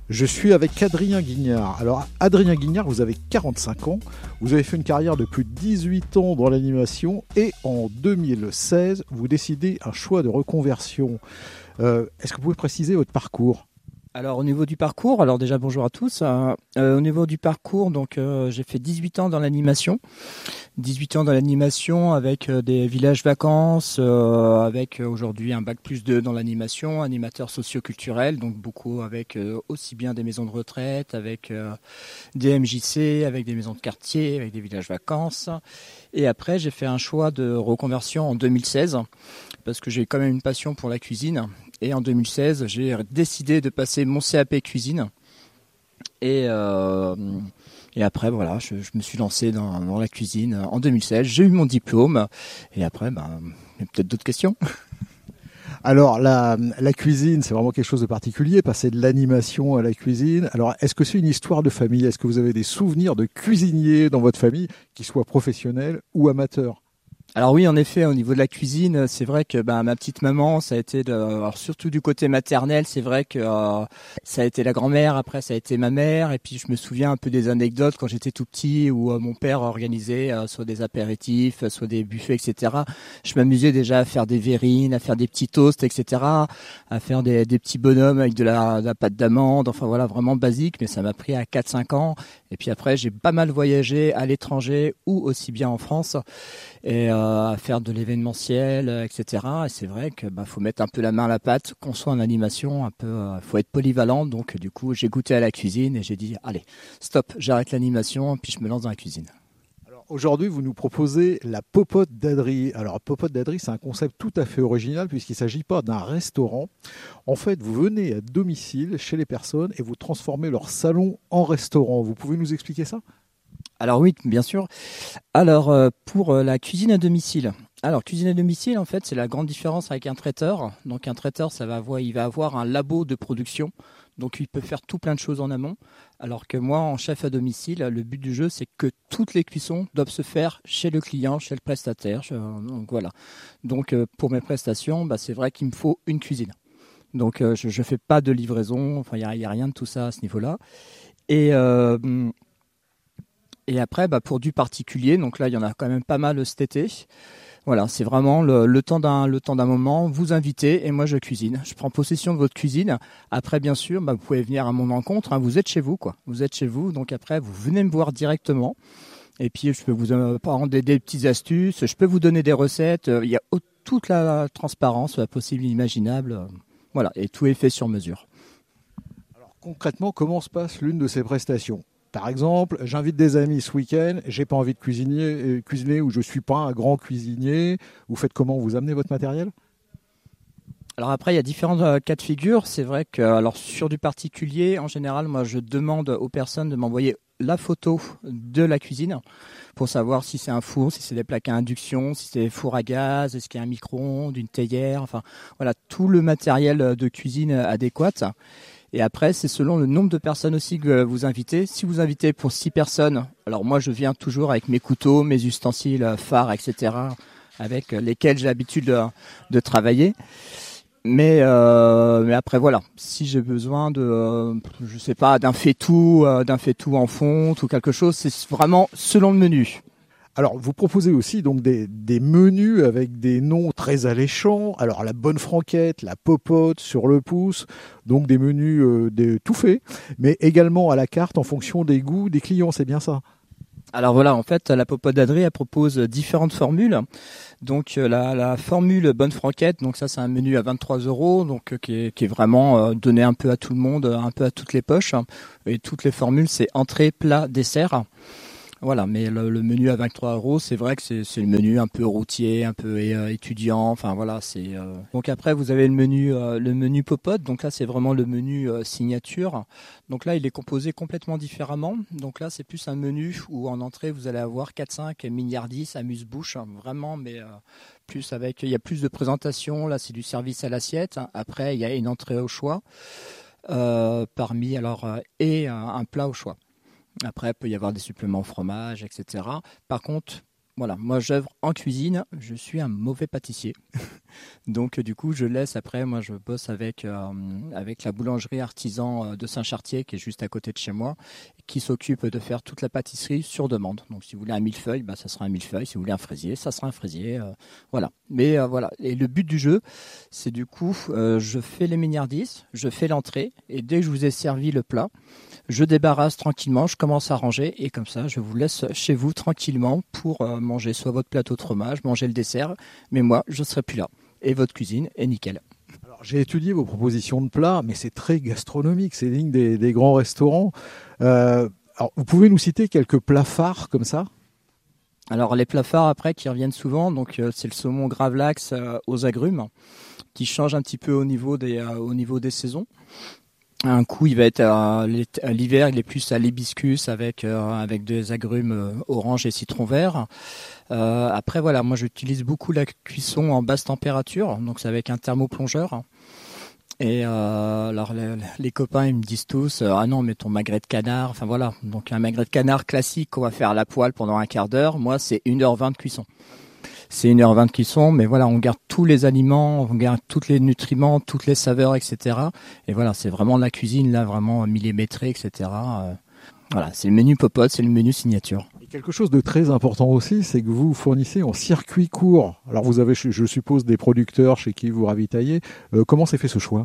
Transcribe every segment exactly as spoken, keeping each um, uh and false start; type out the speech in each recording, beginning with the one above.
Je suis avec Adrien Guignard. Alors, Adrien Guignard, vous avez quarante-cinq ans, vous avez fait une carrière de plus de dix-huit ans dans l'animation et en deux mille seize, vous décidez un choix de reconversion. Euh, est-ce que vous pouvez préciser votre parcours ? Alors au niveau du parcours, alors déjà bonjour à tous. Euh, euh, au niveau du parcours, donc euh, j'ai fait dix-huit ans dans l'animation, dix-huit ans dans l'animation avec euh, des villages vacances, euh, avec euh, aujourd'hui un bac plus deux dans l'animation, animateur socio-culturel, donc beaucoup avec euh, aussi bien des maisons de retraite, avec euh, des M J C, avec des maisons de quartier, avec des villages vacances. Et après j'ai fait un choix de reconversion en deux mille seize parce que j'ai quand même une passion pour la cuisine. Et en deux mille seize, j'ai décidé de passer mon C A P cuisine. Et, euh, et après, voilà, je, je me suis lancé dans, dans la cuisine en deux mille seize. J'ai eu mon diplôme. Et après, ben, il y a peut-être d'autres questions. Alors, la, la cuisine, c'est vraiment quelque chose de particulier, passer de l'animation à la cuisine. Alors, est-ce que c'est une histoire de famille ? Est-ce que vous avez des souvenirs de cuisiniers dans votre famille, qu'ils soient professionnels ou amateurs ? Alors oui, en effet, au niveau de la cuisine, c'est vrai que bah, ma petite maman, ça a été, de, alors surtout du côté maternel, c'est vrai que euh, ça a été la grand-mère, après ça a été ma mère, et puis je me souviens un peu des anecdotes quand j'étais tout petit où euh, mon père organisait euh, soit des apéritifs, soit des buffets, et cetera. Je m'amusais déjà à faire des verrines, à faire des petits toasts, et cetera, à faire des, des petits bonhommes avec de la, de la pâte d'amande, enfin voilà, vraiment basique, mais ça m'a pris à quatre cinq ans. Et puis après, j'ai pas mal voyagé à l'étranger ou aussi bien en France. Et euh, à faire de l'événementiel, et cetera. Et c'est vrai que bah faut mettre un peu la main à la pâte, qu'on soit en animation, un peu, euh, faut être polyvalent. Donc du coup, j'ai goûté à la cuisine et j'ai dit allez, stop, j'arrête l'animation, puis je me lance dans la cuisine. Alors aujourd'hui, vous nous proposez la popote d'Adri. Alors popote d'Adri, c'est un concept tout à fait original puisqu'il ne s'agit pas d'un restaurant. En fait, vous venez à domicile chez les personnes et vous transformez leur salon en restaurant. Vous pouvez nous expliquer ça ? Alors oui, bien sûr. Alors euh, pour euh, la cuisine à domicile. Alors cuisine à domicile, en fait, c'est la grande différence avec un traiteur. Donc un traiteur, ça va avoir, il va avoir un labo de production. Donc il peut faire tout plein de choses en amont. Alors que moi, en chef à domicile, le but du jeu, c'est que toutes les cuissons doivent se faire chez le client, chez le prestataire. Je, donc voilà. Donc euh, pour mes prestations, bah, c'est vrai qu'il me faut une cuisine. Donc euh, je ne fais pas de livraison. Enfin, il n'y a, y a rien de tout ça à ce niveau-là. Et euh, Et après, bah, pour du particulier, donc là, il y en a quand même pas mal cet été. Voilà, c'est vraiment le, le temps d'un le temps d'un moment. Vous invitez et moi je cuisine. Je prends possession de votre cuisine. Après, bien sûr, bah, vous pouvez venir à mon encontre. Hein, vous êtes chez vous, quoi. Vous êtes chez vous, donc après, vous venez me voir directement. Et puis, je peux vous euh, prendre des, des petites astuces. Je peux vous donner des recettes. Il y a au, toute la transparence possible, imaginable. Voilà, et tout est fait sur mesure. Alors concrètement, comment se passe l'une de ces prestations ? Par exemple, j'invite des amis ce week-end, j'ai pas envie de cuisiner, euh, cuisiner ou je suis pas un grand cuisinier. Vous faites comment ? Vous amenez votre matériel ? Alors après, il y a différents euh, cas de figure. C'est vrai que alors sur du particulier, en général, moi, je demande aux personnes de m'envoyer la photo de la cuisine pour savoir si c'est un four, si c'est des plaques à induction, si c'est des fours à gaz, est-ce qu'il y a un micro-ondes, une théière, enfin voilà, tout le matériel de cuisine adéquat. Et après, c'est selon le nombre de personnes aussi que vous invitez. Si vous invitez pour six personnes, alors moi, je viens toujours avec mes couteaux, mes ustensiles phares, et cetera, avec lesquels j'ai l'habitude de, de travailler. Mais, euh, mais après, voilà, si j'ai besoin de, euh, je sais pas, d'un faitout, euh, d'un faitout en fonte ou quelque chose, c'est vraiment selon le menu. Alors, vous proposez aussi donc des, des menus avec des noms très alléchants. Alors, la bonne franquette, la popote sur le pouce, donc des menus euh, des, tout faits, mais également à la carte en fonction des goûts des clients, c'est bien ça ? Alors voilà, en fait, la popote d'Adri, elle propose différentes formules. Donc la, la formule bonne franquette, donc ça c'est un menu à vingt-trois euros, donc qui est, qui est vraiment euh, donné un peu à tout le monde, un peu à toutes les poches. Et toutes les formules, c'est entrée, plat, dessert. Voilà, mais le, le menu à vingt-trois euros, c'est vrai que c'est, c'est le menu un peu routier, un peu euh, étudiant. Enfin voilà, c'est. Euh... Donc après, vous avez le menu, euh, le menu popote. Donc là, c'est vraiment le menu euh, signature. Donc là, il est composé complètement différemment. Donc là, c'est plus un menu où en entrée, vous allez avoir quatre cinq milliardises, amuse-bouche, hein, vraiment, mais euh, plus avec. Il y a plus de présentation. Là, c'est du service à l'assiette. Après, il y a une entrée au choix euh, parmi alors euh, et un, un plat au choix. Après, il peut y avoir des suppléments fromage, et cetera. Par contre, Voilà, moi j'œuvre en cuisine, je suis un mauvais pâtissier. Donc du coup je laisse après, moi je bosse avec, euh, avec la boulangerie artisan de Saint-Chartier qui est juste à côté de chez moi, qui s'occupe de faire toute la pâtisserie sur demande. Donc si vous voulez un millefeuille, bah, ça sera un millefeuille, si vous voulez un fraisier, ça sera un fraisier. Euh, voilà. Mais euh, voilà, et le but du jeu, c'est du coup, euh, je fais les mignardises, je fais l'entrée, et dès que je vous ai servi le plat, je débarrasse tranquillement, je commence à ranger, et comme ça je vous laisse chez vous tranquillement pour euh, manger soit votre plateau de fromage, manger le dessert, mais moi je ne serai plus là. Et votre cuisine est nickel. Alors, j'ai étudié vos propositions de plats, mais c'est très gastronomique, c'est digne des, des grands restaurants. Euh, alors, vous pouvez nous citer quelques plats phares comme ça? Alors les plats phares après qui reviennent souvent, donc euh, c'est le saumon gravlax euh, aux agrumes, qui change un petit peu au niveau des, euh, au niveau des saisons. Un coup, il va être à l'hiver, il est plus à l'hibiscus avec euh, avec des agrumes euh, orange et citron vert. Euh, après, voilà, moi j'utilise beaucoup la cuisson en basse température, donc c'est avec un thermoplongeur. Et euh, alors les, les copains ils me disent tous euh, ah non mais ton magret de canard, enfin voilà, donc un magret de canard classique qu'on va faire à la poêle pendant un quart d'heure, moi c'est une heure vingt de cuisson. C'est une heure vingt de cuisson, mais voilà, on garde tous les aliments, on garde tous les nutriments, toutes les saveurs, et cetera. Et voilà, c'est vraiment la cuisine, là, vraiment millimétrée, et cetera. Euh, voilà, c'est le menu popote, c'est le menu signature. Et quelque chose de très important aussi, c'est que vous fournissez en circuit court. Alors vous avez, je suppose, des producteurs chez qui vous ravitaillez. Euh, comment s'est fait ce choix ?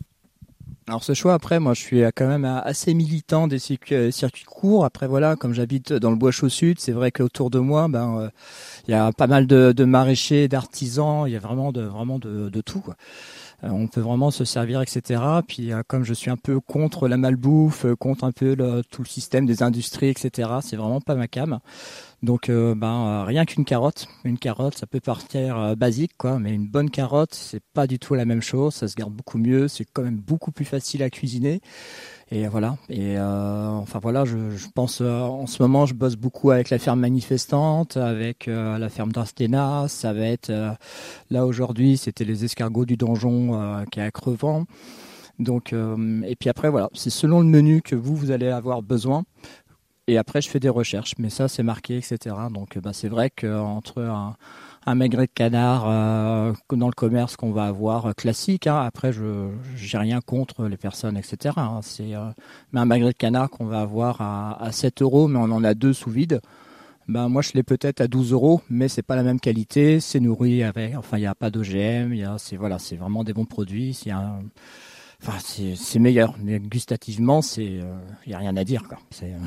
Alors ce choix, après, moi je suis quand même assez militant des circuits, circuits courts. Après voilà, comme j'habite dans le Bois-Chaud-Sud, c'est vrai qu'autour de moi, ben euh, il y a pas mal de, de maraîchers, d'artisans, il y a vraiment de vraiment de, de tout, quoi. Euh, on peut vraiment se servir, et cetera. Puis euh, comme je suis un peu contre la malbouffe, contre un peu le, tout le système des industries, et cetera. C'est vraiment pas ma came. Donc euh, ben euh, rien qu'une carotte, une carotte, ça peut partir euh, basique quoi, mais une bonne carotte, c'est pas du tout la même chose. Ça se garde beaucoup mieux, c'est quand même beaucoup plus facile à cuisiner. Et voilà. Et euh, enfin voilà, je, je pense euh, en ce moment, je bosse beaucoup avec la ferme manifestante, avec euh, la ferme d'Astena. Ça va être euh, là aujourd'hui, c'était les escargots du donjon euh, qui est à Crevant. Donc euh, et puis après voilà, c'est selon le menu que vous vous allez avoir besoin. Et après, je fais des recherches, mais ça, c'est marqué, et cetera. Donc, bah, c'est vrai qu'entre un, un magret de canard euh, dans le commerce qu'on va avoir euh, classique, hein, après, je j'ai rien contre les personnes, et cetera. Hein, c'est, euh, mais un magret de canard qu'on va avoir à, à sept euros, mais on en a deux sous vide. Ben moi, je l'ai peut-être à douze euros, mais c'est pas la même qualité. C'est nourri avec, enfin, il n'y a pas d'O G M. Il y a, c'est voilà, c'est vraiment des bons produits. C'est un, enfin, c'est, c'est meilleur, mais gustativement, c'est, il euh, y a rien à dire, quoi. C'est euh...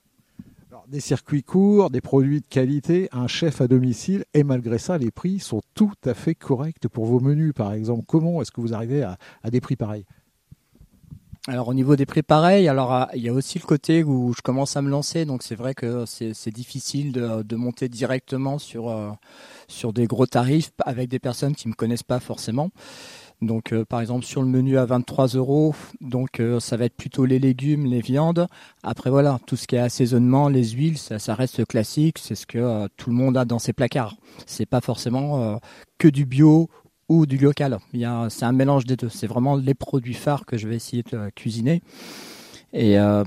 Des circuits courts, des produits de qualité, un chef à domicile, et malgré ça, les prix sont tout à fait corrects pour vos menus, par exemple. Comment est-ce que vous arrivez à, à des prix pareils ? Alors au niveau des prix pareils, alors il y a aussi le côté où je commence à me lancer, donc c'est vrai que c'est, c'est difficile de, de monter directement sur euh, sur des gros tarifs avec des personnes qui me connaissent pas forcément. Donc euh, par exemple sur le menu à vingt-trois euros, donc euh, ça va être plutôt les légumes, les viandes. Après voilà, tout ce qui est assaisonnement, les huiles, ça, ça reste classique, c'est ce que euh, tout le monde a dans ses placards. C'est pas forcément euh, que du bio ou du local. Il y a, c'est un mélange des deux. C'est vraiment les produits phares que je vais essayer de euh, cuisiner. Et euh,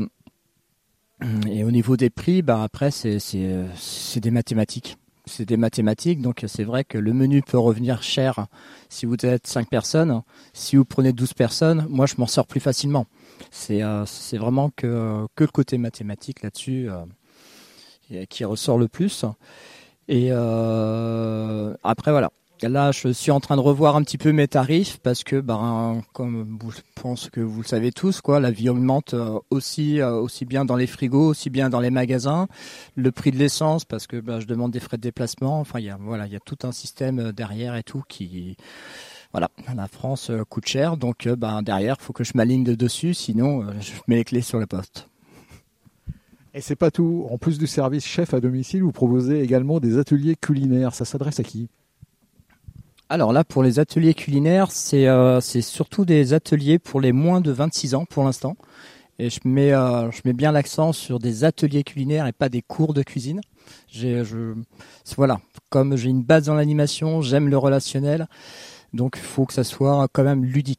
et au niveau des prix, bah après c'est c'est c'est des mathématiques. C'est des mathématiques, donc c'est vrai que le menu peut revenir cher si vous êtes cinq personnes. Si vous prenez douze personnes, moi je m'en sors plus facilement. C'est, euh, c'est vraiment que, que le côté mathématique là-dessus euh, qui ressort le plus. Et euh, après voilà. Là, je suis en train de revoir un petit peu mes tarifs parce que, ben, comme je pense que vous le savez tous, quoi, la vie augmente aussi, aussi bien dans les frigos, aussi bien dans les magasins. Le prix de l'essence, parce que ben, je demande des frais de déplacement. Enfin, il y a, voilà, il y a tout un système derrière et tout qui, voilà, la France coûte cher, donc ben derrière, faut que je m'aligne de dessus, sinon je mets les clés sur le poste. Et c'est pas tout. En plus du service chef à domicile, vous proposez également des ateliers culinaires. Ça s'adresse à qui ? Alors là, pour les ateliers culinaires, c'est euh, c'est surtout des ateliers pour les moins de vingt-six ans pour l'instant. Et je mets euh, je mets bien l'accent sur des ateliers culinaires et pas des cours de cuisine. J'ai je voilà, comme j'ai une base dans l'animation, j'aime le relationnel, donc il faut que ça soit quand même ludique.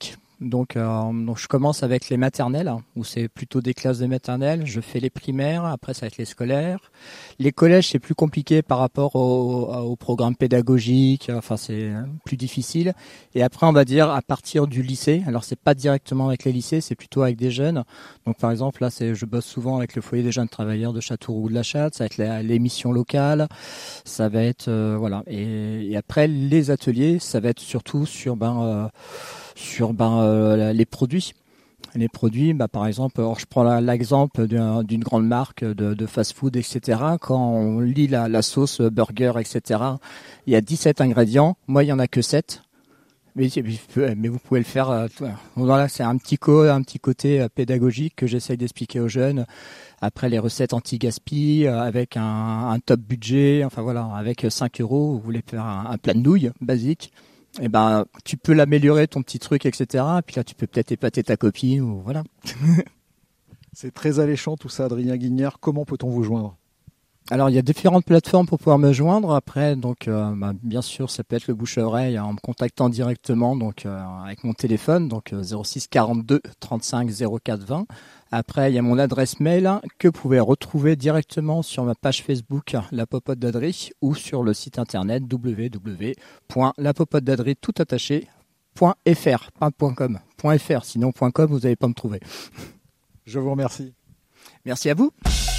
Donc, euh, donc je commence avec les maternelles, où c'est plutôt des classes de maternelle. Je fais les primaires, après ça va être les scolaires. Les collèges, c'est plus compliqué par rapport au, au programme pédagogique. Enfin, c'est plus difficile. Et après, on va dire à partir du lycée. Alors, c'est pas directement avec les lycées, c'est plutôt avec des jeunes. Donc, par exemple, là, c'est, je bosse souvent avec le foyer des jeunes travailleurs de Châteauroux de la Chatte. Ça va être la, les missions locales. Ça va être euh, voilà. Et, et après, les ateliers, ça va être surtout sur ben euh, sur ben euh, les produits. Les produits, bah, par exemple, alors je prends la, l'exemple d'une, d'une grande marque de, de fast-food, et cetera. Quand on lit la, la sauce burger, et cetera, il y a dix-sept ingrédients. Moi, il y en a que sept. Mais, mais vous pouvez le faire. Euh, voilà, c'est un petit co, un petit côté pédagogique que j'essaye d'expliquer aux jeunes. Après, les recettes anti-gaspi euh, avec un, un top budget. Enfin voilà, avec cinq euros, vous voulez faire un, un plat de nouilles basique. Eh ben, tu peux l'améliorer ton petit truc, et cetera. Et puis là, tu peux peut-être épater ta copine ou voilà. C'est très alléchant tout ça, Adrien Guignard. Comment peut-on vous joindre ? Alors, il y a différentes plateformes pour pouvoir me joindre. Après, donc, euh, bah, bien sûr, ça peut être le bouche à oreille en me contactant directement, donc euh, avec mon téléphone, donc euh, zéro six quarante-deux trente-cinq zéro quatre vingt. Après, il y a mon adresse mail hein, que vous pouvez retrouver directement sur ma page Facebook La Popote d'Adri ou sur le site internet w w w point la popote d'adri tout attaché point f r, pas .com, .fr, sinon .com vous n'allez pas me trouver. Je vous remercie. Merci à vous.